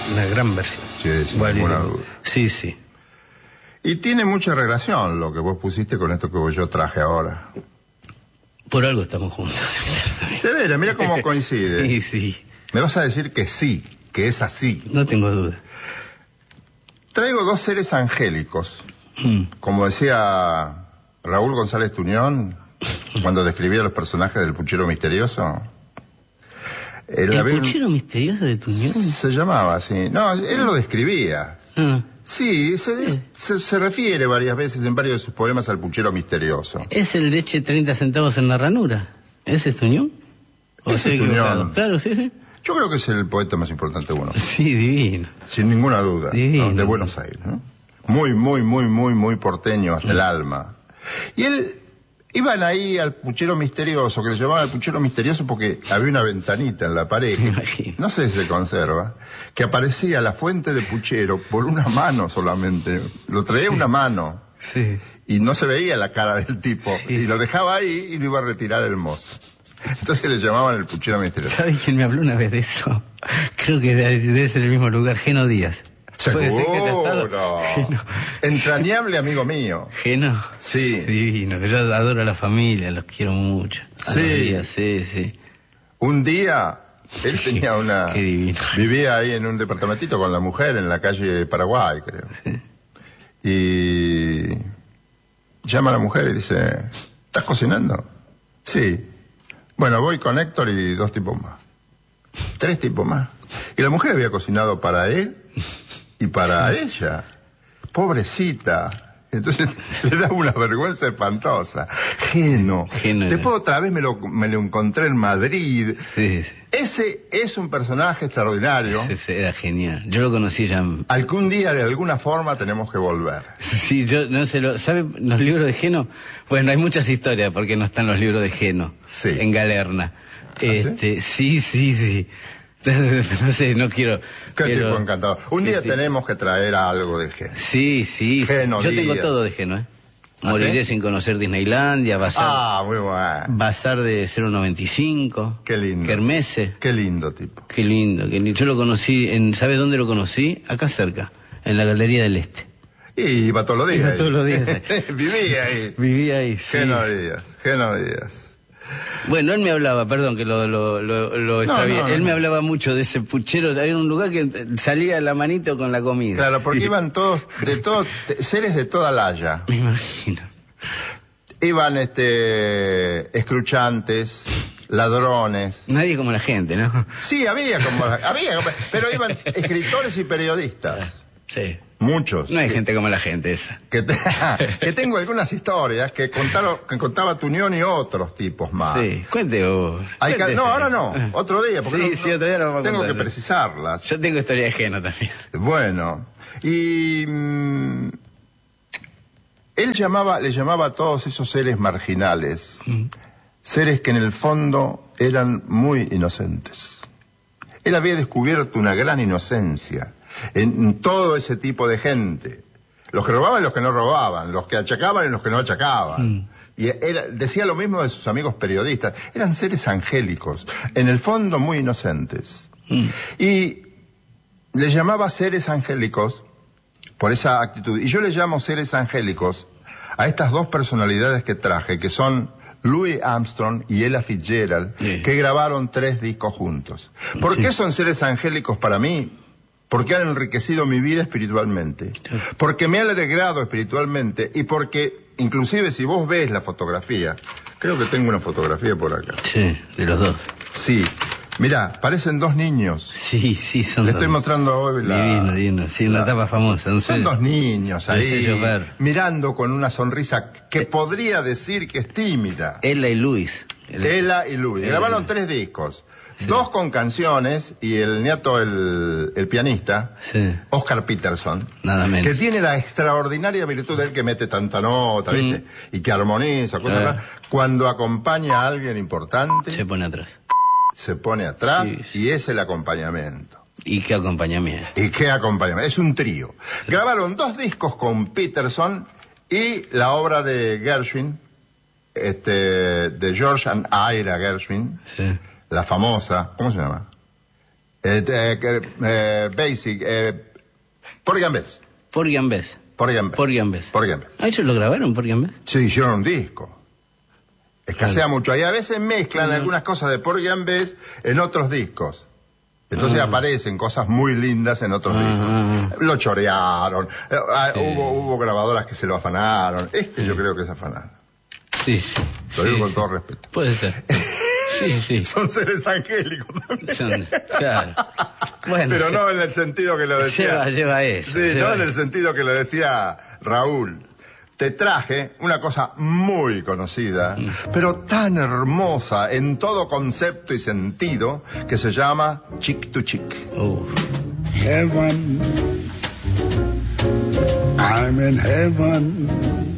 una gran versión. Sí, sin ninguna duda. Sí, sí. Y tiene mucha relación lo que vos pusiste con esto que yo traje ahora. Por algo estamos juntos. De veras, mira cómo coincide. Sí, sí. Me vas a decir que sí, que es así. No tengo duda. Traigo dos seres angélicos. Como decía Raúl González Tuñón, cuando describía los personajes del Puchero Misterioso. ¿El Puchero Misterioso de Tuñón? Se llamaba así. No, él lo describía. Sí, se refiere varias veces en varios de sus poemas al Puchero Misterioso. ¿Es el de eche 30 centavos en la ranura? ¿Ese es Tuñón? Ese es Tuñón. Claro, sí, sí. Yo creo que es el poeta más importante uno. Sí, divino. Sin ninguna duda. Divino. ¿No? De Buenos Aires, ¿no? Muy porteño hasta el alma. Y él... Iban ahí al Puchero Misterioso, que le llamaban el Puchero Misterioso porque había una ventanita en la pared, no sé si se conserva, que aparecía la fuente de puchero por una mano solamente. Lo traía una mano. Sí. Y no se veía la cara del tipo. Sí. Y lo dejaba ahí y lo iba a retirar el mozo. Entonces le llamaban el Puchero Misterioso. ¿Sabes quién me habló una vez de eso? Creo que debe ser el mismo lugar, Geno Díaz. Seguro. Entrañable amigo mío. Geno. Sí. Divino, que yo adoro a la familia, los quiero mucho. Sí. Sí. Un día, él tenía una... Qué divino. Vivía ahí en un departamentito con la mujer en la calle Paraguay, creo. Sí. Y... llama a la mujer y dice, ¿estás cocinando? Sí. Bueno, voy con Héctor y 2 tipos más. 3 tipos más. Y la mujer había cocinado para él y para ella. Pobrecita. Entonces le da una vergüenza espantosa. Geno. Después otra vez me lo encontré en Madrid. Sí. Ese es un personaje extraordinario. Ese era genial. Yo lo conocí ya. Algún día, de alguna forma, tenemos que volver. Sí, yo no sé, ¿sabe los libros de Geno? Bueno, hay muchas historias porque no están los libros de Geno. Sí. En Galerna. ¿Sí? Sí. No sé, no quiero... Qué tipo encantador. Un día tenemos que traer algo de Geno. Sí. Geno yo Díaz. tengo todo de Geno, ¿eh? Moriré sin conocer Disneylandia, Bazar... muy bueno. Bazar de 095. Qué lindo. Kermesse. Qué lindo tipo. Qué lindo. Yo lo conocí ¿sabe dónde lo conocí? Acá cerca, en la Galería del Este. Y iba todos los días. Iba todos los días. Vivía ahí. Sí. Geno Díaz. Bueno, él me hablaba, perdón que lo extravié. Él me hablaba mucho de ese puchero. Había un lugar que salía la manito con la comida. Claro, porque iban todos, seres de toda la haya. Me imagino. Iban, escruchantes, ladrones. Nadie como la gente, ¿no? Sí, había, pero iban escritores y periodistas. Sí. Muchos. No hay gente como la gente esa. Que tengo algunas historias que contaba Tuñón y otros tipos más. Sí, cuente vos. No, ahora no, otro día. Porque sí, otro día lo vamos a tengo contar. Que precisarlas. Yo tengo historia de Geno también. Bueno, y él le llamaba a todos esos seres marginales, seres que en el fondo eran muy inocentes. Él había descubierto una gran inocencia en todo ese tipo de gente. Los que robaban y los que no robaban, los que achacaban y los que no achacaban. Y decía lo mismo de sus amigos periodistas. Eran seres angélicos, en el fondo muy inocentes. Y le llamaba seres angélicos por esa actitud. Y yo le llamo seres angélicos a estas 2 personalidades que traje, que son Louis Armstrong y Ella Fitzgerald, que grabaron 3 discos juntos. ¿Por qué son seres angélicos para mí? Porque han enriquecido mi vida espiritualmente, porque me han alegrado espiritualmente y porque, inclusive si vos ves la fotografía, creo que tengo una fotografía por acá. Sí, de los 2. Sí, mirá, parecen 2 niños. Sí, son 2. Le estoy mostrando hoy Divino, sí, una tapa famosa. Son 2 niños ahí, mirando con una sonrisa que podría decir que es tímida. Ella y Luis. Grabaron 3 discos. Sí. 2 con canciones y el nieto, el pianista, Oscar Peterson, nada menos, que tiene la extraordinaria virtud de él que mete tanta nota, ¿viste? Y que armoniza, cosas cuando acompaña a alguien importante. Se pone atrás. Y es el acompañamiento. ¿Y qué acompañamiento? Es un trío. Grabaron 2 discos con Peterson y la obra de Gershwin, de George and Ira Gershwin. Sí. La famosa, ¿cómo se llama? Basic, Porgy and Bess. Porgy and Bess. Porgy and Bess. Porgy and Bess. Porgy and Bess. ¿Ah, eso lo grabaron, Porgy and Bess? Sí, hicieron un disco. Escasea mucho. Y a veces mezclan algunas cosas de Porgy and Bess en otros discos. Entonces aparecen cosas muy lindas en otros discos. Lo chorearon. Hubo grabadoras que se lo afanaron. Yo creo que es afanado. Sí. Lo digo con todo respeto. Puede ser. Sí. Son seres angélicos también. Claro. Bueno, pero no en el sentido que lo decía. Lleva eso. Sí, no en el sentido que lo decía Raúl. Te traje una cosa muy conocida, pero tan hermosa en todo concepto y sentido, que se llama Chick to Chick. Heaven, I'm in heaven.